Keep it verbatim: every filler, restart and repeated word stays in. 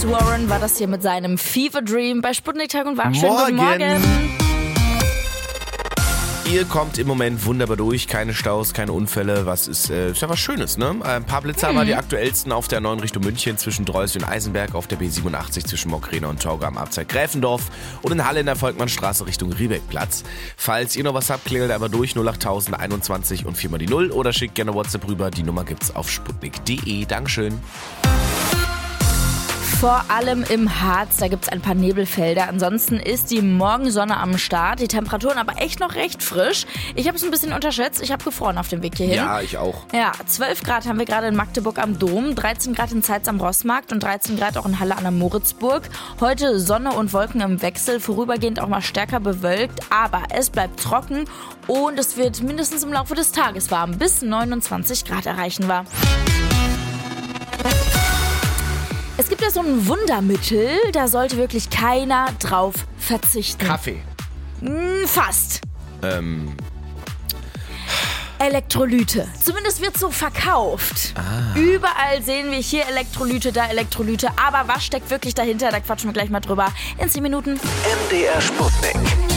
James Warren war das hier mit seinem Fever Dream bei Sputnik Tag und Wach. Schönen guten Morgen. Ihr kommt im Moment wunderbar durch, keine Staus, keine Unfälle, was ist, äh, ist ja was Schönes, ne? Ein paar Blitzer mhm. waren die aktuellsten auf der neun Richtung München zwischen Dreusel und Eisenberg, auf der B siebenundachtzig zwischen Mockrena und Tauga am Abzweig Gräfendorf und in Halle in der Volkmannstraße Richtung Riebeckplatz. Falls ihr noch was habt, klingelt einfach durch null acht null null einundzwanzig und viermal die null oder schickt gerne WhatsApp rüber, die Nummer gibt's auf sputnik punkt de. Dankeschön. Vor allem im Harz, da gibt es ein paar Nebelfelder. Ansonsten ist die Morgensonne am Start. Die Temperaturen aber echt noch recht frisch. Ich habe es ein bisschen unterschätzt. Ich habe gefroren auf dem Weg hierhin. Ja, ich auch. Ja, zwölf Grad haben wir gerade in Magdeburg am Dom, dreizehn Grad in Zeitz am Rossmarkt und dreizehn Grad auch in Halle an der Moritzburg. Heute Sonne und Wolken im Wechsel, vorübergehend auch mal stärker bewölkt. Aber es bleibt trocken und es wird mindestens im Laufe des Tages warm, bis neunundzwanzig Grad erreichen wir. Es gibt ja so ein Wundermittel, da sollte wirklich keiner drauf verzichten. Kaffee. Hm, fast. Ähm. Elektrolyte. Zumindest wird so verkauft. Ah. Überall sehen wir hier Elektrolyte, da Elektrolyte. Aber was steckt wirklich dahinter? Da quatschen wir gleich mal drüber. In zehn Minuten. M D R Sputnik.